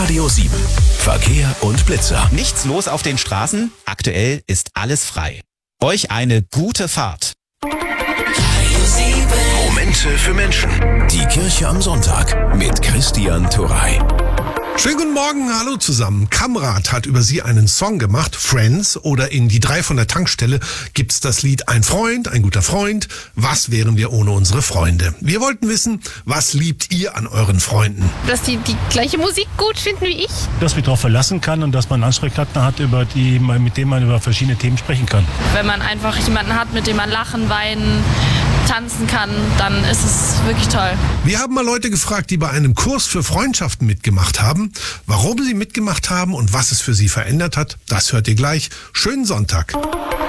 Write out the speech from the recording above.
Radio 7. Verkehr und Blitzer. Nichts los auf den Straßen? Aktuell ist alles frei. Euch eine gute Fahrt. Momente für Menschen. Die Kirche am Sonntag mit Christian Turrey. Schönen guten Morgen, hallo zusammen. Kamrat hat über sie einen Song gemacht, Friends, oder in Die 3 von der Tankstelle gibt's das Lied Ein Freund, ein guter Freund. Was wären wir ohne unsere Freunde? Wir wollten wissen, was liebt ihr an euren Freunden? Dass die gleiche Musik gut finden wie ich. Dass man darauf verlassen kann und dass man einen Ansprechpartner hat, mit dem man über verschiedene Themen sprechen kann. Wenn man einfach jemanden hat, mit dem man lachen, weinen, tanzen kann, dann ist es wirklich toll. Wir haben mal Leute gefragt, die bei einem Kurs für Freundschaften mitgemacht haben. Warum sie mitgemacht haben und was es für sie verändert hat, das hört ihr gleich. Schönen Sonntag.